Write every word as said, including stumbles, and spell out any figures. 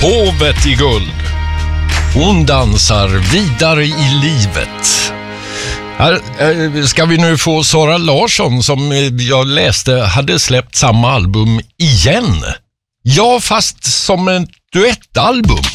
hovet i guld. Hon dansar vidare i livet. Här ska vi nu få Sara Larsson, som jag läste hade släppt samma album igen. Ja, fast som ett duettalbum.